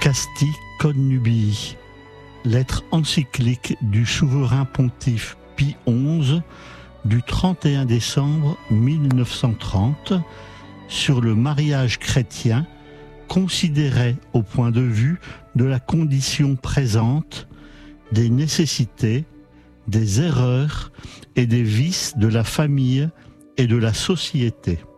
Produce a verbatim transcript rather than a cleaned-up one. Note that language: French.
Casti Connubii, lettre encyclique du souverain pontife Pie onze du trente et un décembre mille neuf cent trente sur le mariage chrétien, considéré au point de vue de la condition présente, des nécessités, des erreurs et des vices de la famille et de la société.